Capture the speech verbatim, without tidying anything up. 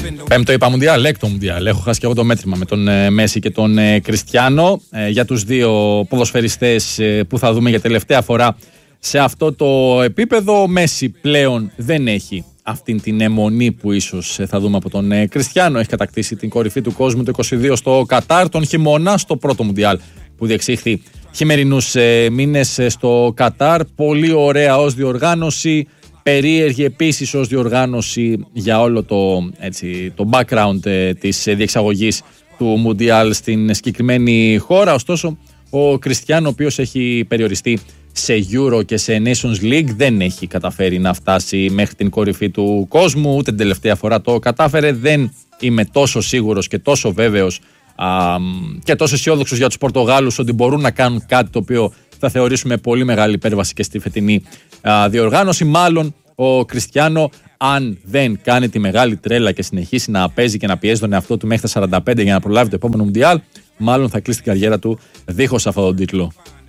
Πέμπτο είπα Μουντιάλ, έκτο Μουντιάλ. Έχω χάσει και εγώ το μέτρημα με τον ε, Μέση και τον ε, Κριστιάνο. Ε, για τους δύο ποδοσφαιριστές ε, που θα δούμε για τελευταία φορά σε αυτό το επίπεδο. Ο Μέση πλέον δεν έχει αυτήν την αιμονή που ίσως ε, θα δούμε από τον ε, Κριστιάνο. Έχει κατακτήσει την κορυφή του κόσμου το είκοσι δύο στο Κατάρ, τον χειμώνα, στο πρώτο Μουντιάλ που διεξήχθη χειμερινούς ε, μήνες ε, στο Κατάρ. Πολύ ωραία ως διοργάνωση. Περίεργη επίσης ως διοργάνωση για όλο το, έτσι, το background ε, της διεξαγωγής του Μουντιάλ στην συγκεκριμένη χώρα. Ωστόσο, ο Κριστιάνο, ο οποίος έχει περιοριστεί σε Euro και σε Nations League, δεν έχει καταφέρει να φτάσει μέχρι την κορυφή του κόσμου. Ούτε την τελευταία φορά το κατάφερε. Δεν είμαι τόσο σίγουρος και τόσο βέβαιος α, και τόσο αισιόδοξος για τους Πορτογάλους ότι μπορούν να κάνουν κάτι το οποίο θα θεωρήσουμε πολύ μεγάλη υπέρβαση και στη φετινή α, διοργάνωση. Μάλλον ο Κριστιάνο, αν δεν κάνει τη μεγάλη τρέλα και συνεχίσει να παίζει και να πιέζει τον εαυτό του μέχρι τα σαράντα πέντε για να προλάβει το επόμενο Μουντιάλ, μάλλον θα κλείσει την καριέρα του δίχως αυτόν τον τίτλο.